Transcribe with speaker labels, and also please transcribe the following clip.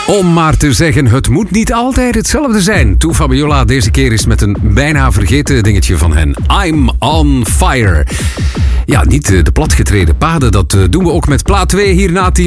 Speaker 1: Om maar te zeggen, het moet niet altijd hetzelfde zijn. Toe Fabiola deze keer is met een bijna vergeten dingetje van hen. I'm on fire. Ja, niet de platgetreden paden, dat doen we ook met plaat 2 hierna 10.